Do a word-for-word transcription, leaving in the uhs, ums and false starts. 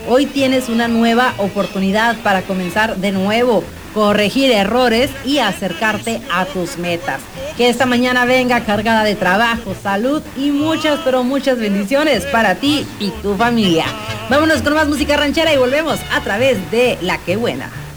Hoy tienes una nueva oportunidad para comenzar de nuevo, corregir errores y acercarte a tus metas. Que esta mañana venga cargada de trabajo, salud y muchas, pero muchas bendiciones para ti y tu familia. Vámonos con más música ranchera y volvemos a través de La Que Buena.